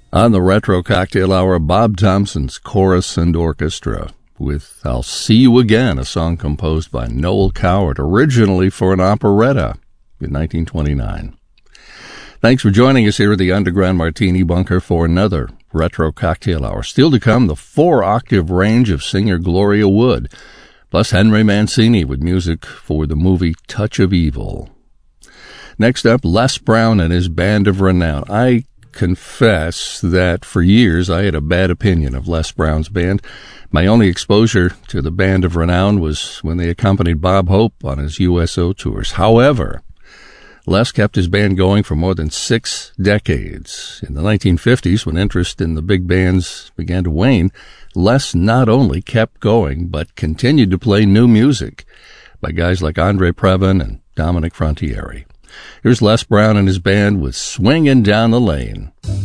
On the Retro Cocktail Hour, Bob Thompson's Chorus and Orchestra with I'll See You Again, a song composed by Noel Coward, originally for an operetta in 1929. Thanks for joining us here at the Underground Martini Bunker for another Retro Cocktail Hour. Still to come, the 4-octave range of singer Gloria Wood, plus Henry Mancini with music for the movie Touch of Evil. Next up, Les Brown and his Band of Renown. I confess that for years I had a bad opinion of Les Brown's band. My only exposure to the Band of Renown was when they accompanied Bob Hope on his USO tours. However, Les kept his band going for more than 6 decades. In the 1950s, when interest in the big bands began to wane, Les not only kept going, but continued to play new music by guys like Andre Previn and Dominic Frontiere. Here's Les Brown and his band with Swingin' Down the Lane.